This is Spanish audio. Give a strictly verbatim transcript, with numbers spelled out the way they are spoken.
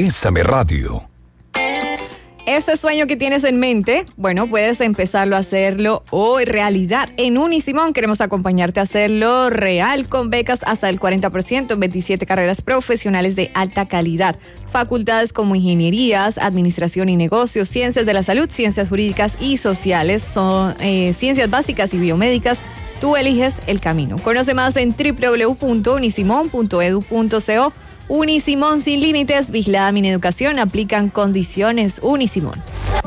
Bésame Radio. Ese sueño que tienes en mente, bueno, puedes empezarlo a hacerlo hoy realidad. En Unisimón queremos acompañarte a hacerlo real con becas hasta el cuarenta por ciento en veintisiete carreras profesionales de alta calidad. Facultades como ingenierías, administración y negocios, ciencias de la salud, ciencias jurídicas y sociales, son eh, ciencias básicas y biomédicas. Tú eliges el camino. Conoce más en doble u doble u doble u punto unisimón punto edu punto co. Unisimón sin límites, vigilada Mineducación, aplican condiciones. Unisimón.